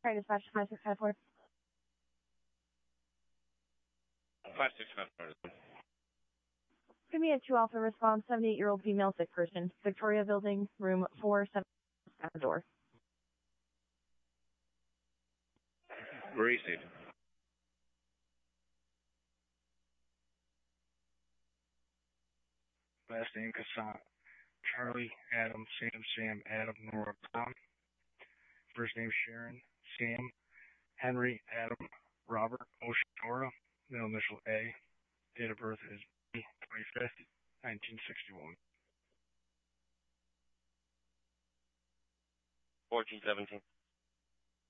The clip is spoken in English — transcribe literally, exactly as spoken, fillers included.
All right, dispatch five six five four. five six five four. Give me a two alpha response, seventy-eight-year-old female sick person, Victoria Building, room four seven door. Received. Last name Cassant. Charlie, Adam, Sam, Sam, Adam, Nora, Tom. First name Sharon, Sam, Henry, Adam, Robert, Oshora. Middle initial A. Date of birth is May twenty-fifth, nineteen sixty-one. fourteen seventeen.